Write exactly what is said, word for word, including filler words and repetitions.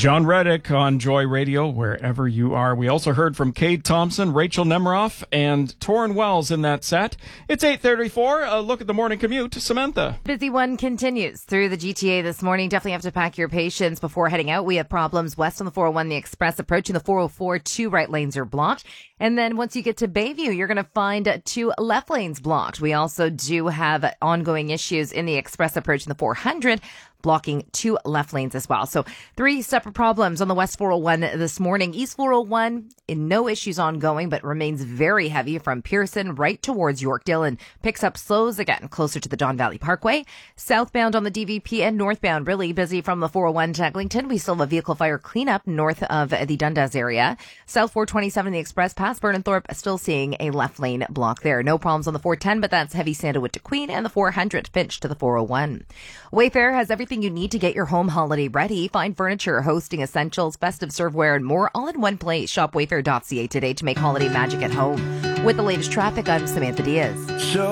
John Reddick on Joy Radio, wherever you are. We also heard from Cade Thompson, Rachel Nemiroff, and Torrin Wells in that set. It's eight thirty-four. A look at the morning commute. Samantha. Busy one continues through the G T A this morning. Definitely have to pack your patience before heading out. We have problems west on the four oh one, the Express approaching the four oh four. Two right lanes are blocked. And then once you get to Bayview, you're going to find two left lanes blocked. We also do have ongoing issues in the Express approaching the four hundred. Blocking two left lanes as well. So three separate problems on the West four oh one this morning. East four oh one, in no issues ongoing, but remains very heavy from Pearson right towards Yorkdale and picks up slows again closer to the Don Valley Parkway. Southbound on the D V P and northbound really busy from the four oh one to Eglinton. We still have a vehicle fire cleanup north of the Dundas area. South four twenty-seven, the Express past Burnenthorpe, still seeing a left lane block there. No problems on the four ten, but that's heavy Sandalwood to Queen and the four hundred Finch to the four oh one. Wayfair has everything you need to get your home holiday ready. Find furniture, hosting essentials, festive serveware, and more all in one place. Shop wayfair dot c a today to make holiday magic at home. With the latest traffic, I'm Samantha Diaz. So